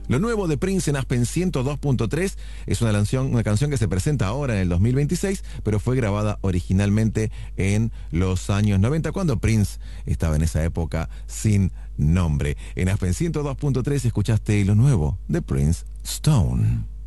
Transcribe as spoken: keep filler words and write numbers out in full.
Lo nuevo de Prince en Aspen ciento dos punto tres es una canción, una canción que se presenta ahora en el dos mil veintiséis, pero fue grabada originalmente en los años noventa, cuando Prince estaba en esa época sin nombre. En Aspen ciento dos punto tres escuchaste lo nuevo de Prince, Stone.